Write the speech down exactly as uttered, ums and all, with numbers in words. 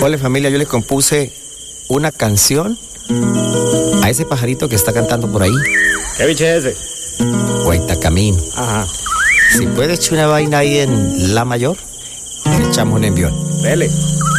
Hola familia, yo les compuse una canción a ese pajarito que está cantando por ahí. ¿Qué biche es ese? Guaitacamino. Ajá. Si puedes echar una vaina ahí en La Mayor, le echamos un envión. Dele.